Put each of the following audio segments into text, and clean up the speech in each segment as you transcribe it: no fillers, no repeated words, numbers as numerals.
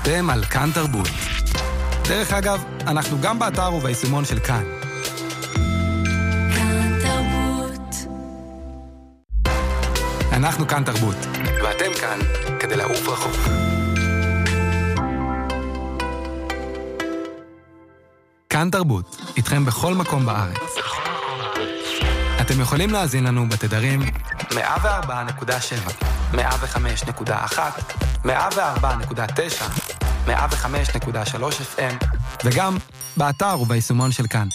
אתם על כאן תרבות. דרך אגב, אנחנו גם באתר וביישומון של כאן. כאן תרבות. אנחנו כאן תרבות, ואתם כאן כדי לעוף רחוק. כאן תרבות, איתכם בכל מקום בארץ. אתם יכולים להאזין לנו בתדרים 104.7, 105.1, 104.9, 105.3 FM, וגם באתר וביישומון של כאן.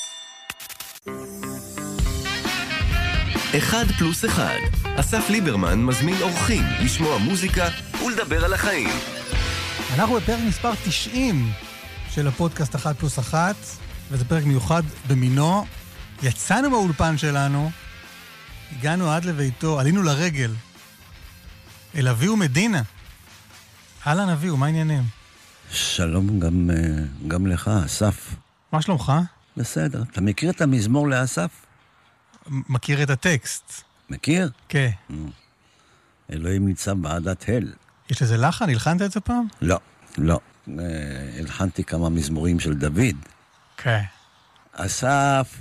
1+1. אסף ליברמן מזמין אורחים לשמוע מוזיקה ולדבר על החיים. אנחנו בפרק מספר 90 של הפודקאסט 1+1, וזה פרק מיוחד במינו. יצאנו מהאולפן שלנו, הגענו עד לביתו, עלינו לרגל, אל אביהו מדינה. אהלן אביהו, מה העניינים? שלום גם לך, אסף. מה שלומך? בסדר. אתה מכיר את המזמור לאסף? מכיר את הטקסט. מכיר? כן. אלוהים ניצב בעדת הל. יש לזה לחן? הלחנת את זה פעם? לא. הלחנתי כמה מזמורים של דוד. כן. אסף...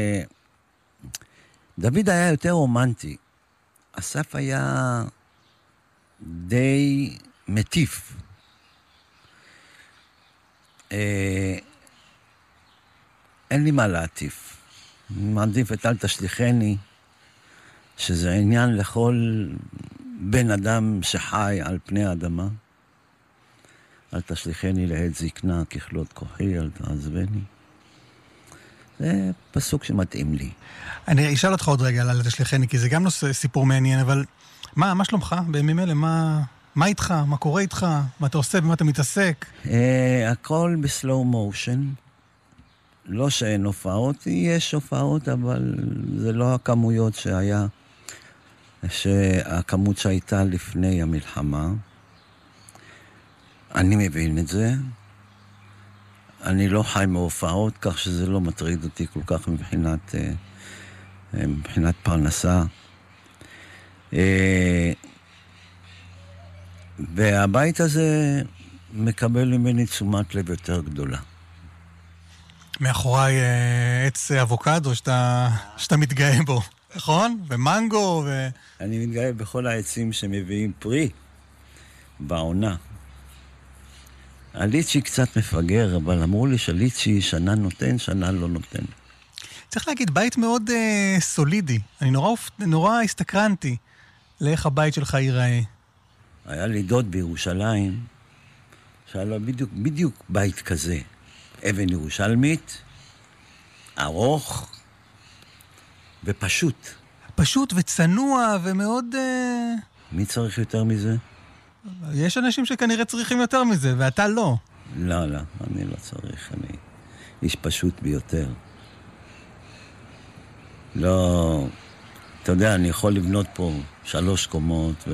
דוד היה יותר רומנטי. אסף היה די מטיף. אין לי מה להטיף. מעדיף את אל תשליחני, שזה עניין לכל בן אדם שחי על פני האדמה. אל תשליחני לעת זקנה, ככלות כוחי, אל תעזבני. זה פסוק שמתאים לי. אני אשאל אותך עוד רגע על תשליחני, כי זה גם נושא סיפור מעניין, אבל מה שלומך בימים אלה? מה איתך? מה קורה איתך? מה אתה עושה? במה אתה מתעסק? הכל בסלואו מושן. לא שאין הופעות, יש הופעות, אבל זה לא הכמויות הכמות שהייתה לפני המלחמה. אני מבין את זה. אני לא חי מהופעות, כך שזה לא מטריד אותי כל כך מבחינת פרנסה. והבית הזה מקבל ממני תשומת לב יותר גדולה. מאחוריי עץ אבוקדו שאתה מתגאה בו, נכון? ומנגו אני מתגאה בכל העצים שמביאים פרי בעונה. הליצ'י קצת מפגר, אבל אמרו לי שליצ'י שנה נותן, שנה לא נותן. צריך להגיד, בית מאוד סולידי. אני נורא הסתקרנתי לאיך הבית שלך ייראה. היה לי דוד בירושלים, שהיה לו בדיוק בית כזה. אבן ירושלמית, ארוך ופשוט. פשוט וצנוע ומאוד... מי צריך יותר מזה? יש אנשים שכנראה צריכים יותר מזה, ואתה לא. לא, אני לא צריך. אני איש פשוט ביותר. לא... אתה יודע, אני יכול לבנות פה 3 קומות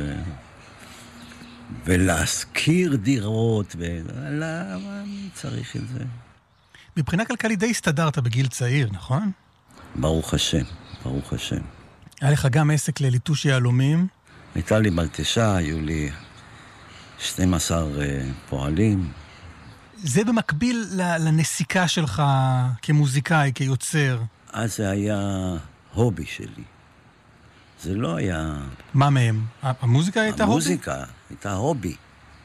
ולהשכיר דירות למה אני צריך את זה? מבחינה כלכלית די הסתדרת בגיל צעיר, נכון? ברוך השם. היה לך גם עסק לליטוש יהלומים? הייתה לי מלטשה, היו לי 12 פועלים. זה במקביל לנסיקה שלך כמוזיקאי, כיוצר. אז זה היה הובי שלי. זה לא היה... מה מהם? המוזיקה הייתה הובי? המוזיקה הייתה הובי.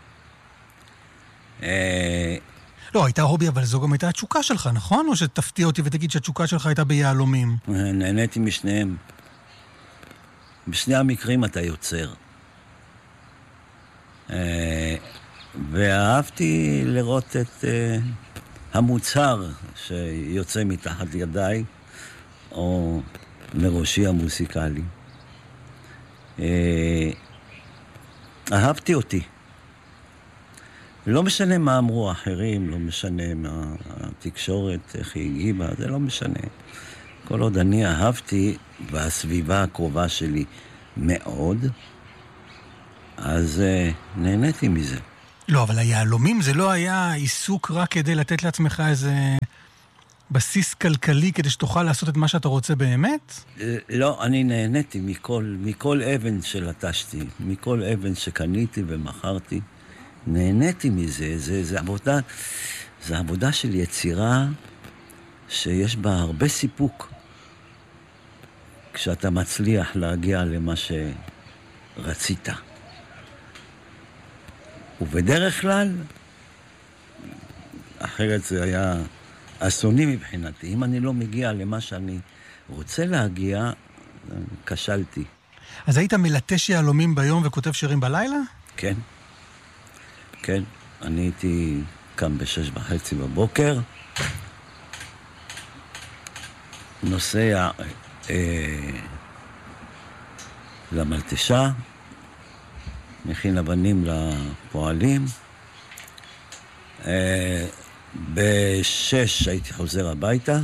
לא, הייתה הובי, אבל זו גם הייתה התשוקה שלך, נכון? או שתפתיע אותי ותגיד שהתשוקה שלך הייתה ביהלומים? נהניתי משניהם. בשני המקרים אתה יוצר. ואהבתי לראות את המוצר שיוצא מתחת ידיי, או מראשי המוסיקלי. אהבתי אותי. לא משנה מה אמרו האחרים, לא משנה מה התקשורת, איך היא הגיבה, זה לא משנה. כל עוד אני אהבתי, והסביבה הקרובה שלי מאוד, אז נהניתי מזה. לא, אבל היהלומים זה לא היה עיסוק רק כדי לתת לעצמך איזה בסיס כלכלי כדי שתוכל לעשות את מה שאתה רוצה באמת? לא, אני נהניתי מכל אבן שלטשתי, מכל אבן שקניתי ומכרתי, נהניתי מזה, זה עבודה של יצירה שיש בה הרבה סיפוק. כשאתה מצליח להגיע למה שרצית. ובדרך כלל, אחרת זה היה אסוני מבחינתי. אם אני לא מגיע למה שאני רוצה להגיע, כשלתי. אז היית מלטש יהלומים ביום וכותב שירים בלילה? כן. כן. אני הייתי קם ב6:30 בבוקר, נוסע למלטשה, מכין לבנים לפועלים. ב6 הייתי חוזר הביתה,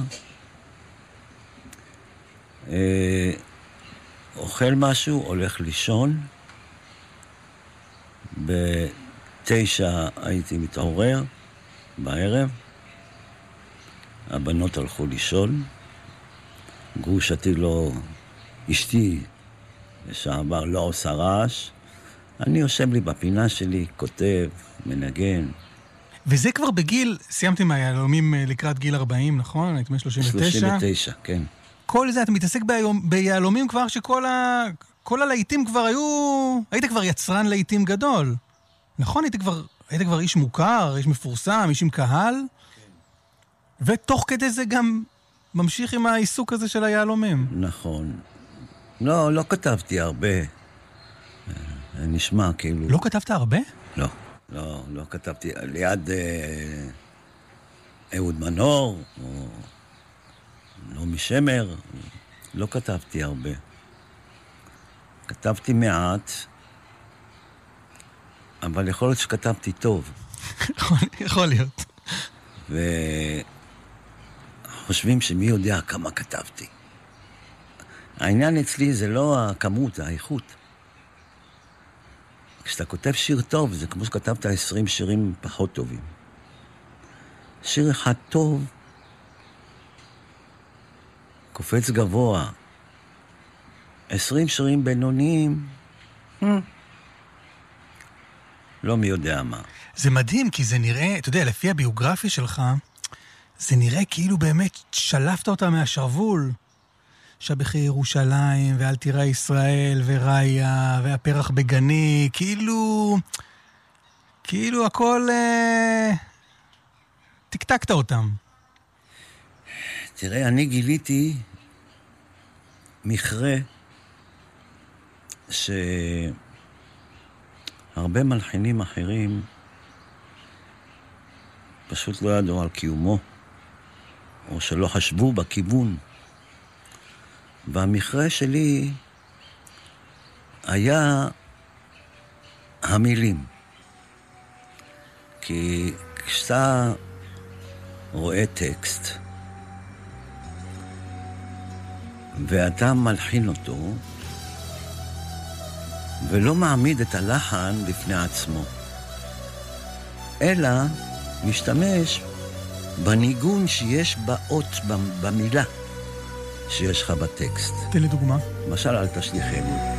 אוכל משהו, הולך לישון. ב9 הייתי מתעורר בערב, הבנות הלכו לישון, גרושתי לא, אשתי לשעבר לא עושה רעש, אני יושב לי בפינה שלי, כותב, מנגן. וזה כבר בגיל, סיימתם מהיהלומים לקראת גיל 40, נכון? הייתם 39? 39, כן. כל זה, אתה מתעסק ביהלומים כבר שכל הלהיטים כבר היית כבר יצרן להיטים גדול. נכון? היית כבר איש מוכר, איש מפורסם, איש עם קהל. כן. ותוך כדי זה גם ממשיך עם העיסוק הזה של היהלומים. נכון. לא כתבתי הרבה. נשמע כאילו... לא כתבת הרבה? לא כתבתי. ליד אהוד מנור, או נעמי שמר, לא כתבתי הרבה. כתבתי מעט, אבל יכול להיות שכתבתי טוב. יכול להיות. וחושבים שמי יודע כמה כתבתי. העניין אצלי זה לא הכמות, זה האיכות. כשאתה כותב שיר טוב, זה כמו שכתבת 20 שירים פחות טובים. שיר אחד טוב, קופץ גבוה. 20 שירים בינוניים, לא מי יודע מה. זה מדהים, כי זה נראה, אתה יודע, לפי הביוגרפיה שלך, זה נראה כאילו באמת שלפת אותה מהשרוול. שבחי ירושלים, ואל תירא ישראל, וראיה, והפרח בגני, כאילו הכל תקתקת אותם. תראה, אני גיליתי מכרה שהרבה מלחינים אחרים פשוט לא ידעו על קיומו, או שלא חשבו בכיוון. והמכרה שלי היה המילים. כי כשאתה רואה טקסט ואתה מלחין אותו ולא מעמיד את הלחן לפני עצמו, אלא משתמש בניגון שיש באות במילה שיש לך בטקסט. תן לי דוגמה. למשל, אל תשליכני.